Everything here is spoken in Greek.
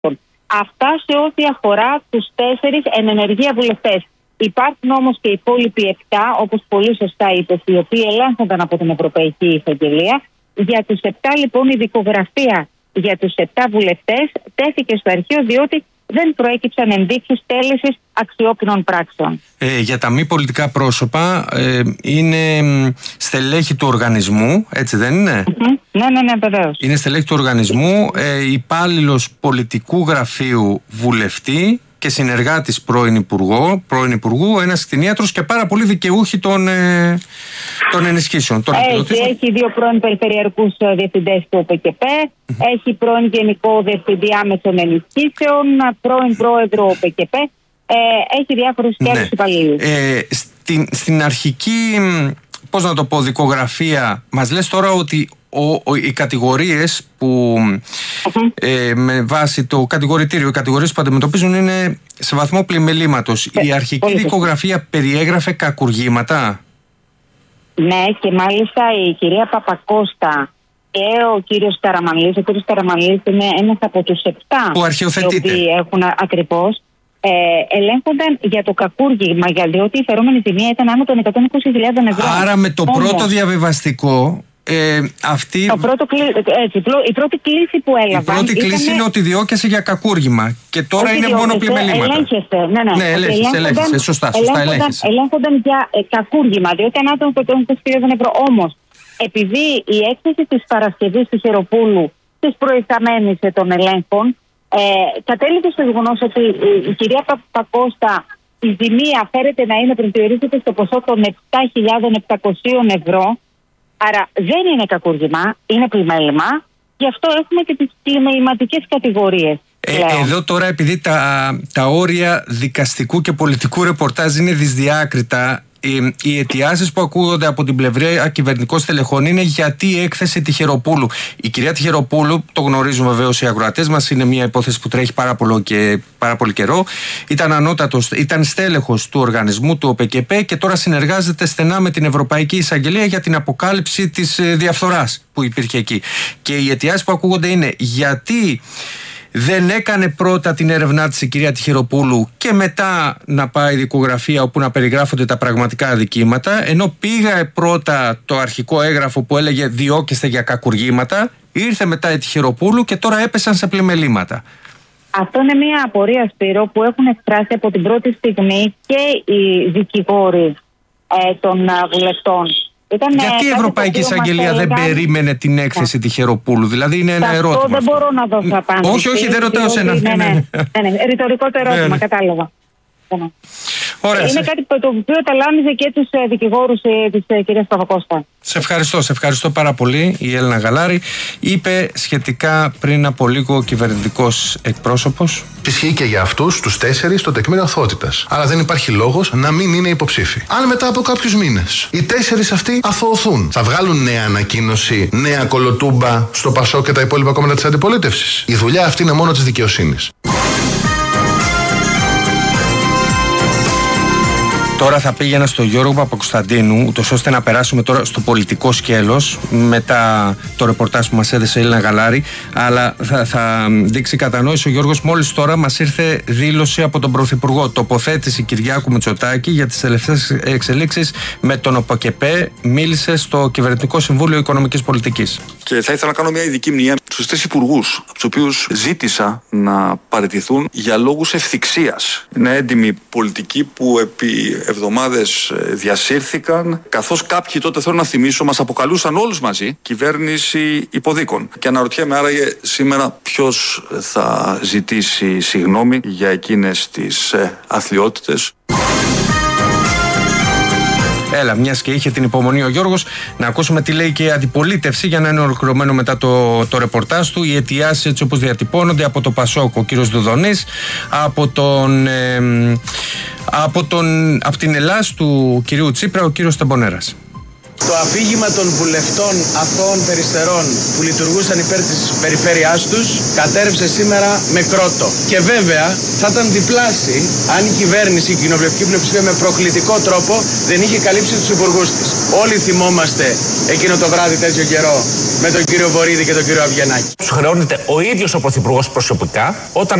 Αυτά σε ό,τι αφορά τους 4 εν ενεργεία βουλευτές. Υπάρχουν όμως και οι υπόλοιποι 7, όπως πολύ σωστά είπες, οι οποίοι ελέγχονταν από την Ευρωπαϊκή Εισαγγελία. Για τους 7 λοιπόν η δικογραφία για τους 7 βουλευτές τέθηκε στο αρχείο, διότι δεν προέκυψαν ενδείξεις τέλεσης αξιόπινων πράξεων. Για τα μη πολιτικά πρόσωπα είναι στελέχη του οργανισμού, έτσι δεν είναι? Ναι, βεβαίως. Είναι στελέχη του οργανισμού, υπάλληλος πολιτικού γραφείου βουλευτή και συνεργάτης πρώην Υπουργού, ένας κτηνίατρος και πάρα πολλοί δικαιούχοι των ενισχύσεων. Έχει 2 πρώην περιφερειακούς διευθυντές του ΟΠΚΠ, έχει πρώην Γενικό Διευθυντή Άμεσων Ενισχύσεων, πρώην Πρόεδρο ΟΠΚΠ, έχει διάφορους και άλλους υπαλλήλους. Στην αρχική, πώς να το πω, δικογραφία, μας λες τώρα ότι οι κατηγορίες που με βάση το κατηγορητήριο, οι κατηγορίες που αντιμετωπίζουν είναι σε βαθμό πλημελήματος. Η αρχική δικογραφία περιέγραφε κακουργήματα. Ναι, και μάλιστα η κυρία Παπακώστα και ο κύριος Καραμανλής. Ο κύριος Καραμανλής είναι ένας από τους 7 που αρχιοθετείται, οι οποίοι έχουν ακριβώς ελέγχονταν για το κακούργημα, διότι η φερόμενη ζημία ήταν άνω των 120.000 ευρώ. Άρα με το πρώτο διαβιβαστικό η πρώτη κλίση που έλαβαν. Η πρώτη κλίση είναι ότι διώκεσαι για κακούργημα. Και τώρα είναι μόνο πλημελήματα. Ελέγχεσαι. Σωστά ελέγχεσαι. Ελέγχονταν για κακούργημα, διότι ανάτομα από των 20.000 ευρώ. Όμως, επειδή η έκθεση της Παρασκευής του Χεροπούλου, της προϊσταμένης των ελέγχων, κατέληξε στο γεγονός ότι η κυρία Παπακώστα, η ζημία φέρεται να είναι προσδιορίζεται στο ποσό των 7.700 ευρώ. Άρα δεν είναι κακούργημα, είναι πλημέλημα. Γι' αυτό έχουμε και τις πλημεληματικές κατηγορίες. Εδώ τώρα, επειδή τα όρια δικαστικού και πολιτικού ρεπορτάζ είναι δυσδιάκριτα, οι αιτιάσεις που ακούγονται από την πλευρά κυβερνητικών στελεχών είναι γιατί η έκθεση Τυχεροπούλου. Η κυρία Τυχεροπούλου, το γνωρίζουν βεβαίως οι ακροατές μας, είναι μια υπόθεση που τρέχει πάρα πολύ καιρό. Ήταν στέλεχος του οργανισμού του ΟΠΚΠ και τώρα συνεργάζεται στενά με την Ευρωπαϊκή Εισαγγελία για την αποκάλυψη της διαφθοράς που υπήρχε εκεί. Και οι αιτιάσεις που ακούγονται είναι γιατί δεν έκανε πρώτα την έρευνά της η κυρία Τυχεροπούλου και μετά να πάει δικογραφία όπου να περιγράφονται τα πραγματικά αδικήματα, ενώ πήγα πρώτα το αρχικό έγγραφο που έλεγε διώκεστε για κακουργήματα, ήρθε μετά η Τυχεροπούλου και τώρα έπεσαν σε πλημελήματα. Αυτό είναι μια απορία, Σπύρο, που έχουν εκφράσει από την πρώτη στιγμή και οι δικηγόροι των βουλευτών. Γιατί η Ευρωπαϊκή Εισαγγελία δεν περίμενε την έκθεση Τυχεροπούλου? Δηλαδή είναι ένα ερώτημα. Αυτό δεν μπορώ να δώσω απάντηση. Όχι, δεν ρωτάω σένα. Ρητορικό το ερώτημα, κατάλαβα. Ωραία, είναι κάτι το οποίο ταλάνιζε και τους δικηγόρους της κυρίας Παπακώστα. Σε ευχαριστώ πάρα πολύ. Η Έλληνα Γαλάρη είπε σχετικά πριν από λίγο ο κυβερνητικός εκπρόσωπος. Ισχύει και για αυτούς τους 4 το τεκμήριο αθωότητας. Άρα δεν υπάρχει λόγος να μην είναι υποψήφοι. Αν μετά από κάποιους μήνες οι 4 αυτοί αθωωωθούν, θα βγάλουν νέα ανακοίνωση, νέα κολοτούμπα στο ΠΑΣΟΚ και τα υπόλοιπα κόμματα της αντιπολίτευσης? Η δουλειά αυτή είναι μόνο της δικαιοσύνης. Τώρα θα πήγαινα στο Γιώργο Παπακοσταντίνου, ούτως ώστε να περάσουμε τώρα στο πολιτικό σκέλος μετά το ρεπορτάζ που μας έδεσε η Έλληνα Γαλάρη. Αλλά θα δείξει κατανόηση ο Γιώργος. Μόλις τώρα μας ήρθε δήλωση από τον Πρωθυπουργό, τοποθέτηση Κυριάκου Μητσοτάκη για τις τελευταίες εξελίξεις με τον ΟΠΚΠ. Μίλησε στο Κυβερνητικό Συμβούλιο Οικονομικής Πολιτικής. Και θα ήθελα να κάνω μια ειδική μνήμα στους 3 υπουργούς, από τους οποίους ζήτησα να παραιτηθούν για λόγους ευθυξίας. Είναι έντιμοι πολιτικοί που επί εβδομάδες διασύρθηκαν, καθώς κάποιοι τότε, θέλω να θυμίσω, μας αποκαλούσαν όλους μαζί κυβέρνηση υποδίκων. Και αναρωτιέμαι άραγε σήμερα ποιος θα ζητήσει συγγνώμη για εκείνες τις αθλιότητες. Έλα, μιας και είχε την υπομονή ο Γιώργος, να ακούσουμε τι λέει και η αντιπολίτευση για να είναι ολοκληρωμένο μετά το ρεπορτάζ του. Οι αιτιάσεις έτσι όπως διατυπώνονται από το ΠΑΣΟΚ, ο κύριος Δουδονής, από την Ελλάς του κυρίου Τσίπρα, ο κύριος Τεμπονέρας. Το αφήγημα των βουλευτών αθώων περιστερών που λειτουργούσαν υπέρ της περιφέρειάς τους κατέρευσε σήμερα με κρότο. Και βέβαια θα ήταν διπλάσι αν η κυβέρνηση, η κοινοβουλευτική πλειοψηφία με προκλητικό τρόπο δεν είχε καλύψει τους υπουργούς της. Όλοι θυμόμαστε εκείνο το βράδυ τέτοιο καιρό με τον κύριο Βορίδη και τον κύριο Αυγενάκη. Του χρεώνεται ο ίδιος ο Πρωθυπουργός προσωπικά όταν